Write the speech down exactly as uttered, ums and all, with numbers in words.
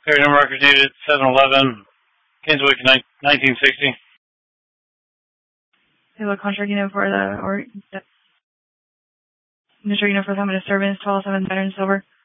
Area number records needed seven eleven, Kingswick, nineteen sixty. Okay, what contract you know for the, or, the, contract you know for the disturbance, twelve oh seven Veteran Silver.